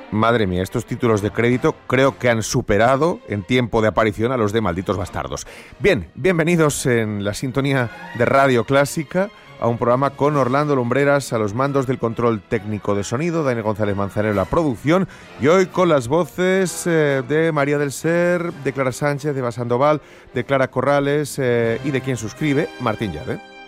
Madre mía, estos títulos de crédito creo que han superado en tiempo de aparición a los de Malditos Bastardos. Bien, bienvenidos en la sintonía de Radio Clásica a un programa con Orlando Lumbreras a los mandos del control técnico de sonido, Daniel González Manzanero la producción, y hoy con las voces de María del Ser, de Clara Sánchez, de Eva Sandoval, de Clara Corrales y de quien suscribe, Martín Llave.